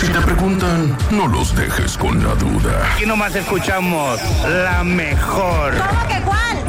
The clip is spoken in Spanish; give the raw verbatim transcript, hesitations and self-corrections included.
Si te preguntan, no los dejes con la duda. Aquí nomás escuchamos la mejor. ¿Cómo que cuál?